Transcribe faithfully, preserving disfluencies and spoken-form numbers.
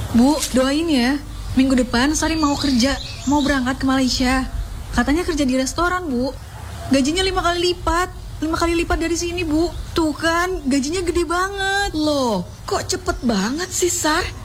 Bu, doain ya. Minggu depan Sari mau kerja, mau berangkat ke Malaysia. Katanya kerja di restoran, Bu. Gajinya lima kali lipat. Lima kali lipat dari sini, Bu. Tuh kan, gajinya gede banget. Loh, kok cepet banget sih, Sar?